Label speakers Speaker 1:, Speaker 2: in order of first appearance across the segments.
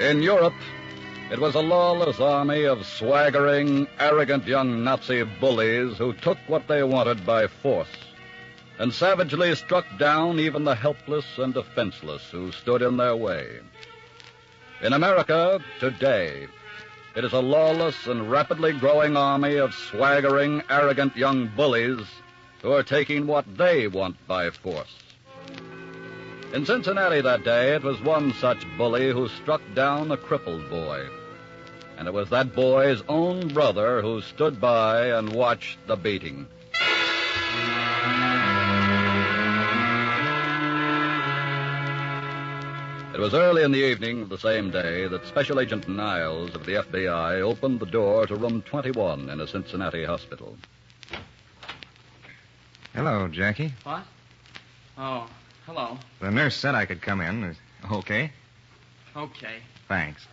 Speaker 1: In Europe, it was a lawless army of swaggering, arrogant young Nazi bullies who took what they wanted by force and savagely struck down even the helpless and defenseless who stood in their way. In America, today, it is a lawless and rapidly growing army of swaggering, arrogant young bullies who are taking what they want by force. In Cincinnati that day, it was one such bully who struck down a crippled boy. And it was that boy's own brother who stood by and watched the beating. It was early in the evening of the same day that Special Agent Niles of the FBI opened the door to room 21 in a Cincinnati hospital.
Speaker 2: Hello, Jackie.
Speaker 3: What? Oh, hello.
Speaker 2: The nurse said I could come in. Okay?
Speaker 3: Okay.
Speaker 2: Thanks.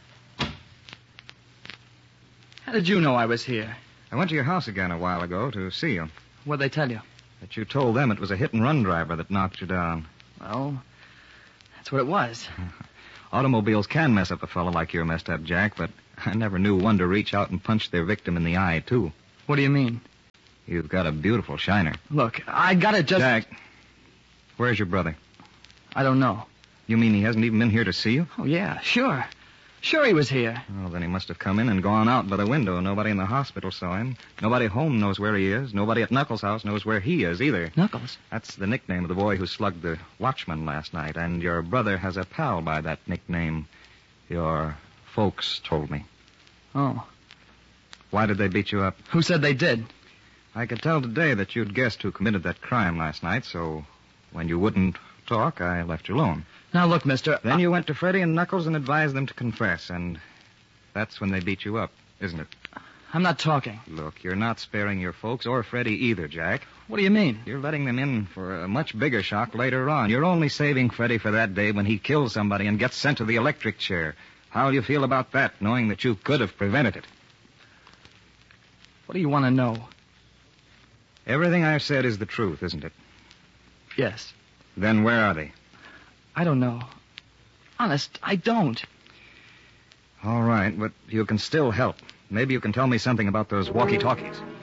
Speaker 3: How did you know I was here?
Speaker 2: I went to your house again a while ago to see you.
Speaker 3: What'd they tell you?
Speaker 2: That you told them it was a hit-and-run driver that knocked you down.
Speaker 3: Well, that's what it was.
Speaker 2: Automobiles can mess up a fellow like you're messed up, Jack, but I never knew one to reach out and punch their victim in the eye, too.
Speaker 3: What do you mean?
Speaker 2: You've got a beautiful shiner.
Speaker 3: Look, I gotta just...
Speaker 2: Jack, where's your brother?
Speaker 3: I don't know.
Speaker 2: You mean he hasn't even been here to see you?
Speaker 3: Oh, yeah, sure. Sure he was here.
Speaker 2: Well, then he must have come in and gone out by the window. Nobody in the hospital saw him. Nobody home knows where he is. Nobody at Knuckles' house knows where he is either.
Speaker 3: Knuckles?
Speaker 2: That's the nickname of the boy who slugged the watchman last night. And your brother has a pal by that nickname. Your folks told me.
Speaker 3: Oh.
Speaker 2: Why did they beat you up?
Speaker 3: Who said they did?
Speaker 2: I could tell today that you'd guessed who committed that crime last night, so when you wouldn't talk, I left you alone.
Speaker 3: Now, look, mister...
Speaker 2: Then you went to Freddie and Knuckles and advised them to confess, and that's when they beat you up, isn't it?
Speaker 3: I'm not talking.
Speaker 2: Look, you're not sparing your folks or Freddie either, Jack.
Speaker 3: What do you mean?
Speaker 2: You're letting them in for a much bigger shock later on. You're only saving Freddie for that day when he kills somebody and gets sent to the electric chair. How do you feel about that, knowing that you could have prevented it?
Speaker 3: What do you want to know?
Speaker 2: Everything I've said is the truth, isn't it?
Speaker 3: Yes.
Speaker 2: Then where are they?
Speaker 3: I don't know. Honest, I don't.
Speaker 2: All right, but you can still help. Maybe you can tell me something about those walkie-talkies.